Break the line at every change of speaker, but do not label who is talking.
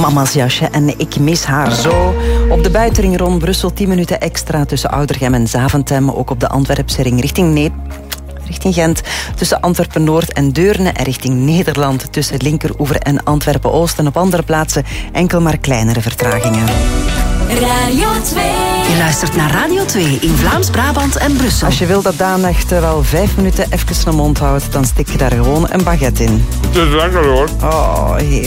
Mama's jasje en ik mis haar zo. Op de buitenring rond Brussel 10 minuten extra tussen Oudergem en Zaventem. Ook op de Antwerpse ring richting Gent, tussen Antwerpen-Noord en Deurne en richting Nederland, tussen Linkeroever en Antwerpen-Oost. En op andere plaatsen enkel maar kleinere vertragingen.
Radio 2.
Je luistert naar Radio 2 in Vlaams-Brabant en Brussel.
Als je wil dat Daan echt wel 5 minuten even zijn mond houdt, dan stik je daar gewoon een baguette in.
Het is lekker hoor.
Oh,